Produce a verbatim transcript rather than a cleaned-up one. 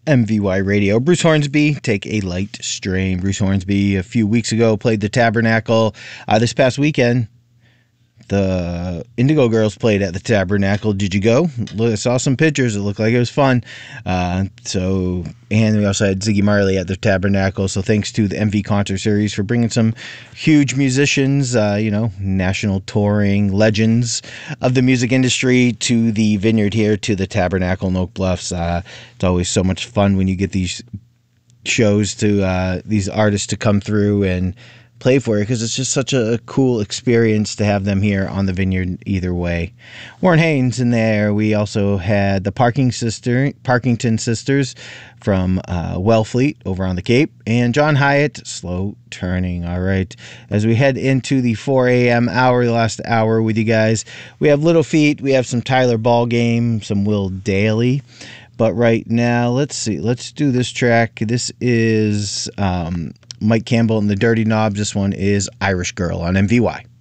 M V Y Radio. Bruce Hornsby, Take a Light Strain. Bruce Hornsby a few weeks ago played the Tabernacle. Uh, this past weekend, the Indigo Girls played at the Tabernacle. Did you go? I saw some pictures. It looked like it was fun. Uh, so, and we also had Ziggy Marley at the Tabernacle. So thanks to the M V Concert Series for bringing some huge musicians, uh, you know, national touring legends of the music industry to the Vineyard here, to the Tabernacle in Oak Bluffs. Uh, it's always so much fun when you get these shows to uh, these artists to come through and play for you, because it's just such a cool experience to have them here on the Vineyard either way. Warren Haynes in there. We also had the Parking Sister, Parkington Sisters from uh, Wellfleet over on the Cape, and John Hyatt, Slow Turning. All right, as we head into the four a.m. hour, the last hour with you guys, we have Little Feat, we have some Tyler Ballgame, some Will Daly. But right now, let's see. Let's do this track. This is um, Mike Campbell and the Dirty Knobs. This one is Irish Girl on M V Y.